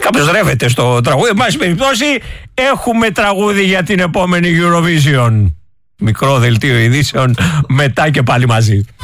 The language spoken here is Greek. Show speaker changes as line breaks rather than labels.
Κάποιος ρεύεται στο τραγούδι. Εν πάση περιπτώσει, έχουμε τραγούδι για την επόμενη Eurovision. Μικρό δελτίο ειδήσεων μετά και πάλι μαζί.